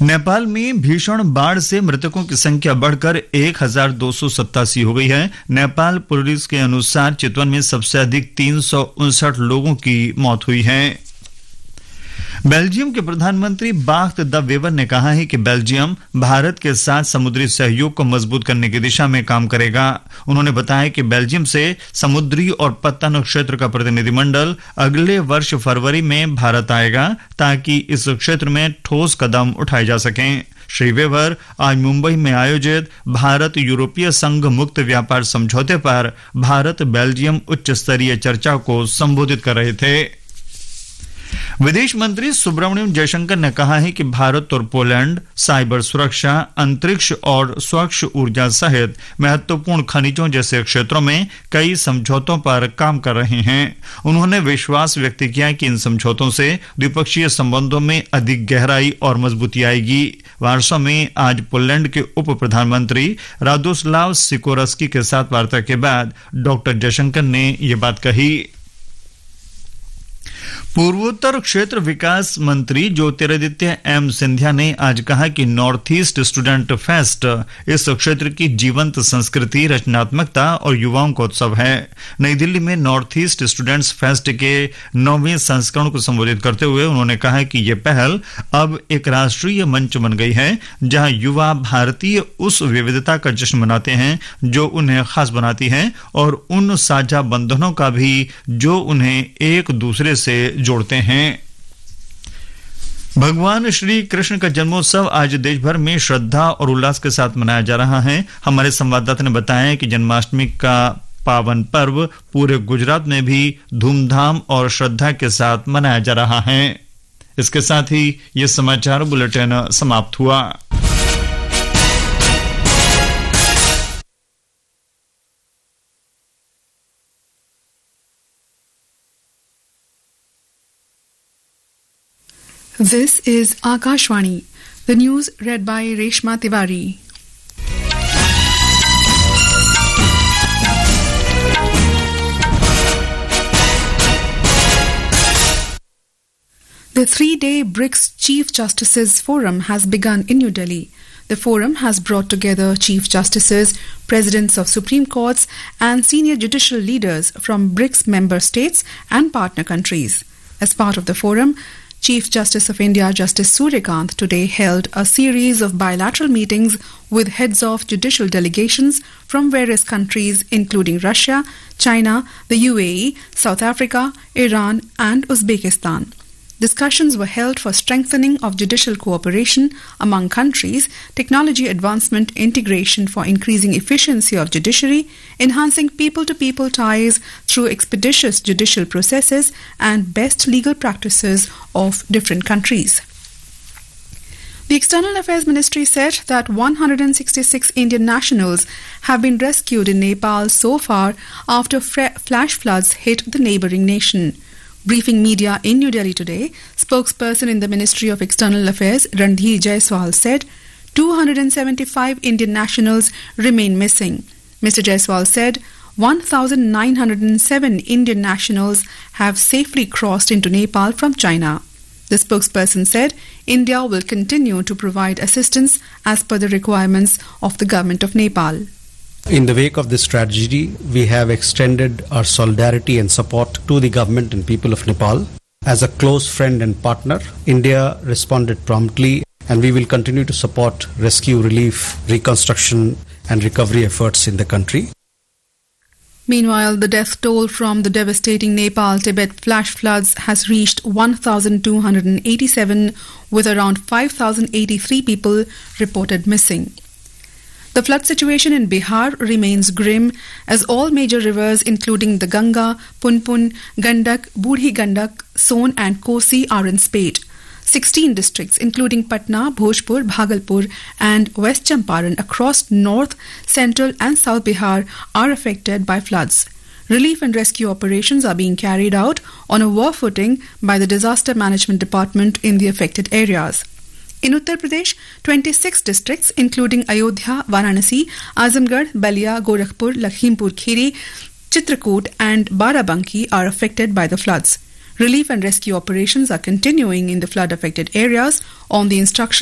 नेपाल में भीषण बाढ़ से मृतकों की संख्या बढ़कर 1287 हो गई है। नेपाल पुलिस के अनुसार चितवन में सबसे अधिक 359 लोगों की मौत हुई है। बेल्जियम के प्रधानमंत्री बाख्त द वेवर ने कहा है कि बेल्जियम भारत के साथ समुद्री सहयोग को मजबूत करने की दिशा में काम करेगा। उन्होंने बताया कि बेल्जियम से समुद्री और पत्तन क्षेत्र का प्रतिनिधिमंडल अगले वर्ष फरवरी में भारत आएगा ताकि इस क्षेत्र में ठोस कदम उठाए जा सकें। श्री वेवर आज मुंबई में आयोजित भारत यूरोपीय संघ मुक्त व्यापार समझौते पर भारत बेल्जियम उच्च स्तरीय चर्चा को संबोधित कर रहे थे। विदेश मंत्री सुब्रमण्यम जयशंकर ने कहा है कि भारत और पोलैंड साइबर सुरक्षा, अंतरिक्ष और स्वच्छ ऊर्जा सहित महत्वपूर्ण खनिजों जैसे क्षेत्रों में कई समझौतों पर काम कर रहे हैं। उन्होंने विश्वास व्यक्त किया कि इन समझौतों से द्विपक्षीय संबंधों में अधिक गहराई और मजबूती आएगी। वार्सो में आज पोलैंड के उप प्रधानमंत्री रादोस्लाव सिकोरस्की के साथ वार्ता के बाद डॉक्टर जयशंकर ने ये बात कही। पूर्वोत्तर क्षेत्र विकास मंत्री ज्योतिरादित्य एम सिंधिया ने आज कहा कि नॉर्थ ईस्ट स्टूडेंट फेस्ट इस क्षेत्र की जीवंत संस्कृति, रचनात्मकता और युवाओं का उत्सव है। नई दिल्ली में नॉर्थ ईस्ट स्टूडेंट्स फेस्ट के 9वें संस्करण को संबोधित करते हुए उन्होंने कहा कि यह पहल अब एक राष्ट्रीय मंच बन गई है जहां युवा भारतीय उस विविधता का जश्न मनाते हैं जो उन्हें खास बनाती है और उन साझा बंधनों का भी जो उन्हें एक दूसरे से जोड़ते हैं। भगवान श्री कृष्ण का जन्मोत्सव आज देश भर में श्रद्धा और उल्लास के साथ मनाया जा रहा है। हमारे संवाददाता ने बताया कि जन्माष्टमी का पावन पर्व पूरे गुजरात में भी धूमधाम और श्रद्धा के साथ मनाया जा रहा है। इसके साथ ही ये समाचार बुलेटिन समाप्त हुआ। This is Akashvani. The news read by Reshma Tiwari. The three-day BRICS Chief Justices Forum has begun in New Delhi. The forum has brought together Chief Justices, Presidents of Supreme Courts and senior judicial leaders from BRICS member states and partner countries. As part of the forum, Chief Justice of India Justice Suryakant today held a series of bilateral meetings with heads of judicial delegations from various countries including Russia, China, the UAE, South Africa, Iran and Uzbekistan. Discussions were held for strengthening of judicial cooperation among countries, technology advancement, integration for increasing efficiency of judiciary, enhancing people-to-people ties through expeditious judicial processes, and best legal practices of different countries. The External Affairs Ministry said that 166 Indian nationals have been rescued in Nepal so far after flash floods hit the neighbouring nation. Briefing media in New Delhi today, spokesperson in the Ministry of External Affairs Randhir Jaiswal said 275 Indian nationals remain missing. Mr. Jaiswal said 1,907 Indian nationals have safely crossed into Nepal from China. The spokesperson said India will continue to provide assistance as per the requirements of the government of Nepal. In the wake of this tragedy, we have extended our solidarity and support to the government and people of Nepal. As a close friend and partner, India responded promptly, and we will continue to support rescue, relief, reconstruction and recovery efforts in the country. Meanwhile, the death toll from the devastating Nepal-Tibet flash floods has reached 1,287, with around 5,083 people reported missing. The flood situation in Bihar remains grim as all major rivers including the Ganga, Punpun, Gandak, Budhi Gandak, Son and Kosi are in spate. 16 districts including Patna, Bhojpur, Bhagalpur and West Champaran across North, Central and South Bihar are affected by floods. Relief and rescue operations are being carried out on a war footing by the Disaster Management Department in the affected areas. In Uttar Pradesh, 26 districts including Ayodhya, Varanasi, Azamgarh, Balia, Gorakhpur, Lakhimpur Kheri, Chitrakoot and Barabanki are affected by the floods. Relief and rescue operations are continuing in the flood-affected areas on the instruction